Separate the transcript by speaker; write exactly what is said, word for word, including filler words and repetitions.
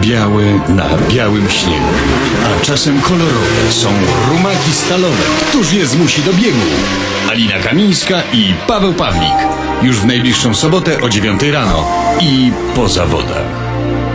Speaker 1: białe na białym śniegu, a czasem kolorowe są rumaki stalowe. Któż je zmusi do biegu? Alina Kamińska i Paweł Pawlik. Już w najbliższą sobotę o dziewiątej rano i po zawodach.